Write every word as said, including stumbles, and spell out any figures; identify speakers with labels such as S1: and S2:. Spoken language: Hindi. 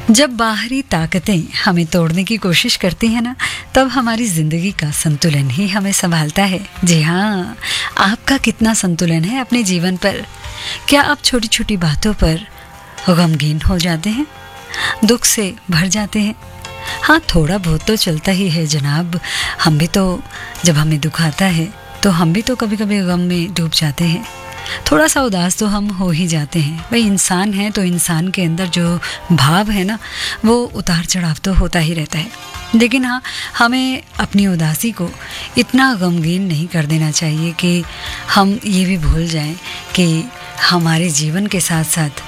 S1: जब बाहरी ताकतें हमें तोड़ने की कोशिश करती हैं ना, तब हमारी ज़िंदगी का संतुलन ही हमें संभालता है। जी हाँ, आपका कितना संतुलन है अपने जीवन पर? क्या आप छोटी छोटी बातों पर गमगीन हो जाते हैं, दुख से भर जाते हैं? हाँ, थोड़ा बहुत तो चलता ही है जनाब। हम भी तो, जब हमें दुख आता है तो हम भी तो कभी कभी गम में डूब जाते हैं। थोड़ा सा उदास तो हम हो ही जाते हैं। भाई इंसान है तो इंसान के अंदर जो भाव है ना, वो उतार चढ़ाव तो होता ही रहता है। लेकिन हाँ, हमें अपनी उदासी को इतना गमगीन नहीं कर देना चाहिए कि हम ये भी भूल जाएं कि हमारे जीवन के साथ साथ